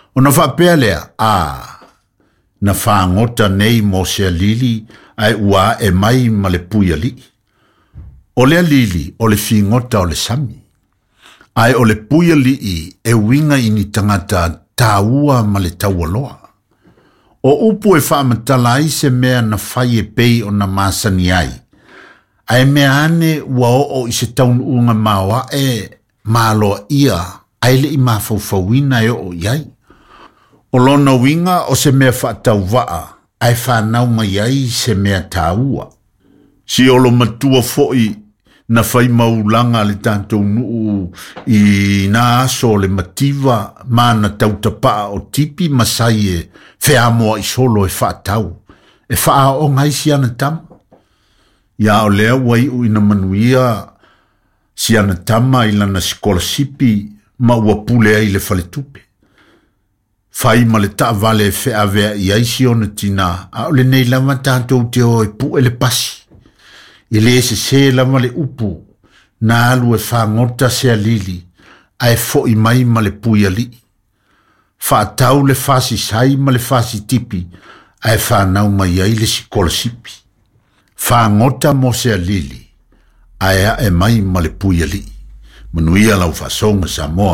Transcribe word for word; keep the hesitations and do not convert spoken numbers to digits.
O na whapea lea, a, na whangota nei mo sea lili ai ua e mai ma le puia li. O lea lili o le fingota o le sami. Ai o le puia li i e winga ini tangata taua ma le taualoa. O upu e whaamatala ai se mea na whai e pei o na masani ai. Ai mea ane ua o o i se taun unga mawa e malo ia ai le i mawhauwhauina e o iai. O lona winga o se mea whaatau waa ai whanau mai ai se mea taua. Si olo matua foi na whai maulanga le tantou nuu i na aso le mativa ma na tautapaa o tipi masai e whea moa i solo e whaatau. E whaa o ngai si ana tama. Ia o lea wai u ina manuia si ana tama ila na sikolasipi ma ua pule ai le faletupe. Whai ma le taa vale e whea vea i aisi o na tina a o le nei lama tantou te o e pu e le pasi. I le se se lama le upu na alu e whangota se alili a e fo i mai ma le puia li. Whaatau le fasi sai ma le fasi tipi a e whanau mai ai le sikolasipi. Whangota mo se alili a e a e mai ma le puia li. Manuia lau fasonga sa moa.